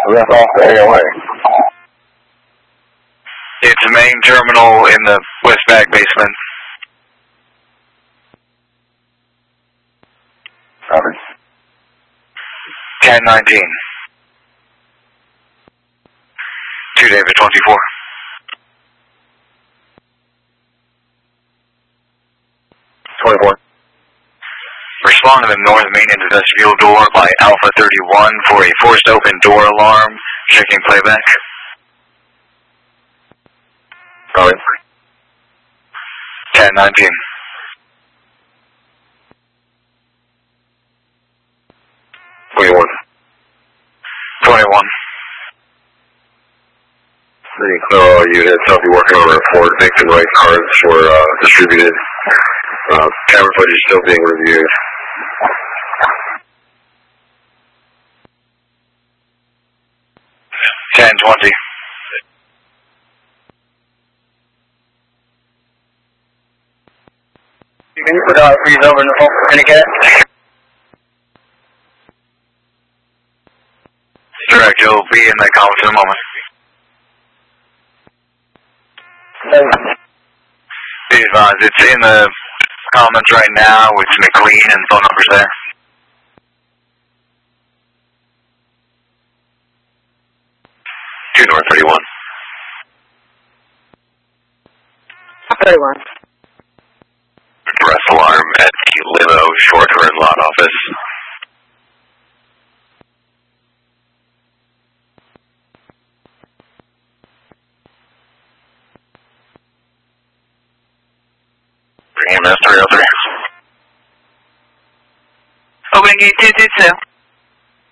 That's off the AOA. It's a main terminal in the west back basement. Copy. 1019. 2 David 24. Respond to the north main into vestibule door by Alpha 31 for a forced open door alarm. Checking playback. Copy. 1019. 21. 21. Pretty clear all units. I'll be working on a report. Victim right cards were distributed. Camera footage still being reviewed. Ten 20. You can put out freeze over in the phone for Indicat. Direct, you'll be in that conference in a moment. Be advised, it's in the comments right now. It's McLean and phone numbers there. Two North 31. 31. Arrest alarm at the limo short run lot office. EMS 303. Opening gate 222.